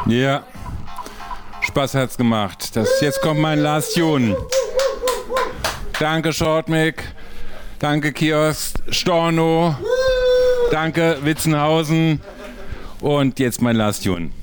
Ja, Spaß hat's gemacht. Jetzt kommt mein Last Tune. Danke Shortmick, danke Kiosk, Storno, danke Witzenhausen und jetzt mein Last Tune.